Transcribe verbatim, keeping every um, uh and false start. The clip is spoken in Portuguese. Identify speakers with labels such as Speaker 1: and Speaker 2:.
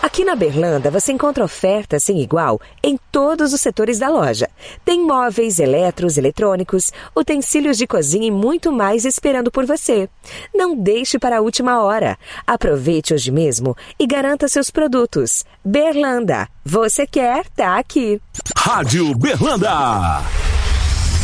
Speaker 1: Aqui na Berlanda você encontra ofertas sem igual em todos os setores da loja. Tem móveis, eletros, eletrônicos, utensílios de cozinha e muito mais esperando por você. Não deixe para a última hora. Aproveite hoje mesmo e garanta seus produtos. Berlanda, você quer, tá aqui.
Speaker 2: Rádio Berlanda.